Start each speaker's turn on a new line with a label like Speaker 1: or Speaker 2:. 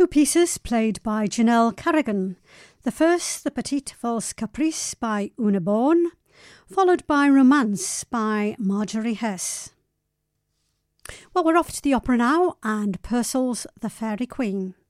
Speaker 1: two pieces played by Janelle Carrigan. The first, the Petite Valse Caprice by Una Bourne, followed by Romance by Marjorie Hess. Well, we're off to the opera now, and Purcell's The Fairy Queen.